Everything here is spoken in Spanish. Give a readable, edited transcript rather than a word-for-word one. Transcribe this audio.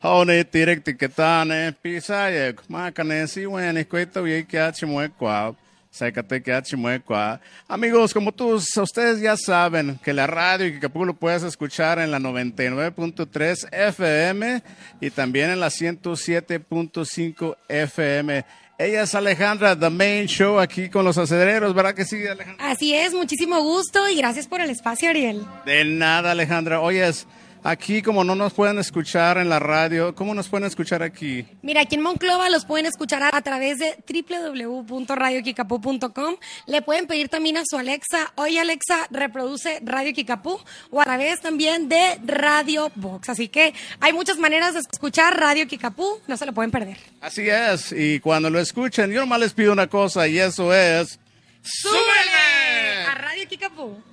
Hone tirek tiketane, pisaye, makane si weni, cueto y que achimue Sécate que achimue. Amigos, como ustedes ya saben que la radio y Kikapú lo puedes escuchar en la 99.3 FM y también en la 107.5 FM. Ella es Alejandra, The Main Show, aquí con los acedereros, ¿verdad que sí, Alejandra? Así es, muchísimo gusto y gracias por el espacio, Ariel. De nada, Alejandra. Oyes, aquí como no nos pueden escuchar en la radio, ¿cómo nos pueden escuchar aquí? Mira, aquí en Monclova los pueden escuchar a través de www.radiokikapú.com. Le pueden pedir también a su Alexa, oye Alexa, reproduce Radio Kikapú, o a través también de Radio Box. Así que hay muchas maneras de escuchar Radio Kikapú, no se lo pueden perder. Así es, y cuando lo escuchen, yo nomás les pido una cosa, y eso es... ¡Súbele! A Radio Kikapú.